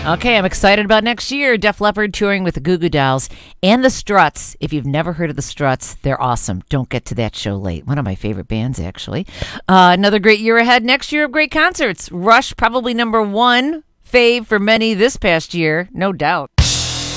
Okay, I'm excited about next year. Def Leppard touring with the Goo Goo Dolls and the Struts. If you've never heard of the Struts, they're awesome. Don't get to that show late. One of my favorite bands, actually. Another great year ahead. Next year of great concerts. Rush, probably number one fave for many this past year, no doubt.